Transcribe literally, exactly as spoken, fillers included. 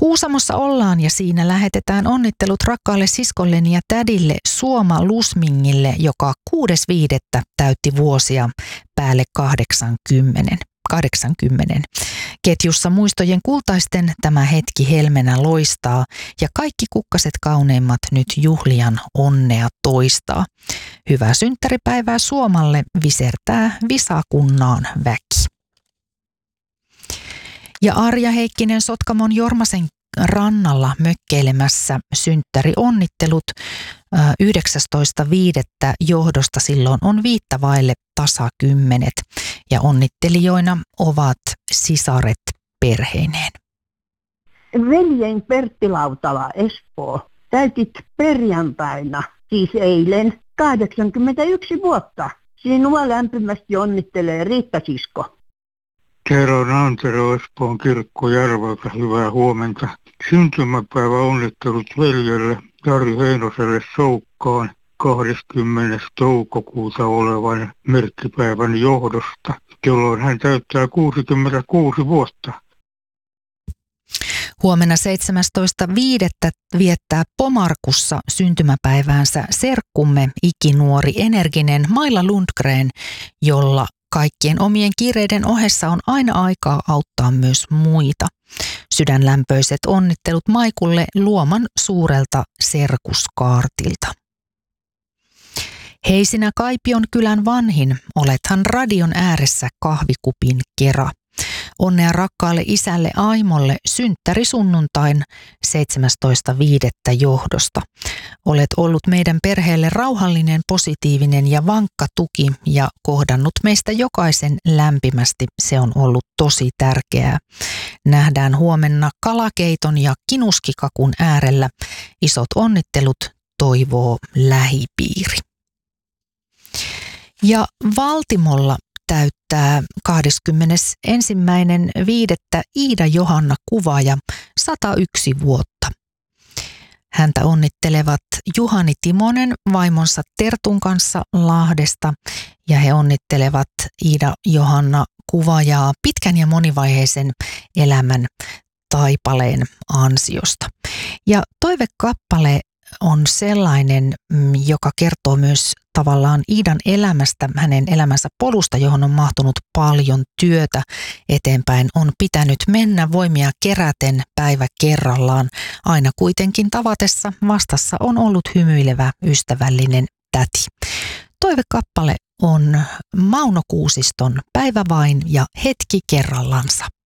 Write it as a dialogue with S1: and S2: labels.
S1: Kuusamossa ollaan ja siinä lähetetään onnittelut rakkaalle siskolleni ja tädille Suoma Lusmingille, joka kuudes viidettä täytti vuosia päälle kahdeksankymmentä. kahdeksankymmentä. Ketjussa muistojen kultaisten tämä hetki helmenä loistaa ja kaikki kukkaset kauneimmat nyt juhlian onnea toistaa. Hyvää synttäripäivää Suomalle visertää Visakunnaan väki. Ja Arja Heikkinen Sotkamon Jormasen rannalla mökkeilemässä synttärionnittelut yhdeksästoista viidettä johdosta silloin on viittä vaille tasakymmenet ja onnittelijoina ovat sisaret perheineen.
S2: Veljen Pertti Lautala, Espoo, täytit perjantaina, siis eilen, kahdeksankymmentäyksi vuotta. Sinua lämpimästi onnittelee Riitta-sisko.
S3: Täällä on Antero Espoon Kirkkojärveltä. Hyvää huomenta. Syntymäpäivä onnittelut veljelle Jari Heinoselle Soukkaan kahdeskymmenes toukokuuta olevan merkkipäivän johdosta, jolloin hän täyttää kuusikymmentäkuusi vuotta.
S1: Huomenna seitsemästoista viidettä viettää Pomarkussa syntymäpäiväänsä serkkumme ikinuori energinen Maila Lundgren, jolla kaikkien omien kiireiden ohessa on aina aikaa auttaa myös muita. Sydänlämpöiset onnittelut Maikulle Luoman suurelta serkuskaartilta. Hei sinä Kaipion kylän vanhin, olethan radion ääressä kahvikupin kera. Onnea rakkaalle isälle Aimolle synttärisunnuntain seitsemästoista viidettä johdosta. Olet ollut meidän perheelle rauhallinen, positiivinen ja vankka tuki ja kohdannut meistä jokaisen lämpimästi. Se on ollut tosi tärkeää. Nähdään huomenna kalakeiton ja kinuskikakun äärellä. Isot onnittelut toivoo lähipiiri. Ja Valtimolla täyttää kahdeskymmenesensimmäinen viidettä Iida Johanna Kuvaaja sata yksi vuotta. Häntä onnittelevat Juhani Timonen vaimonsa Tertun kanssa Lahdesta ja he onnittelevat Iida Johanna Kuvaajaa pitkän ja monivaiheisen elämän taipaleen ansiosta. Ja toivekappale on sellainen, joka kertoo myös tavallaan Iidan elämästä, hänen elämänsä polusta, johon on mahtunut paljon työtä eteenpäin. On pitänyt mennä voimia keräten päivä kerrallaan. Aina kuitenkin tavatessa vastassa on ollut hymyilevä, ystävällinen täti. Toivekappale on Mauno Kuusiston Päivä vain ja hetki kerrallansa.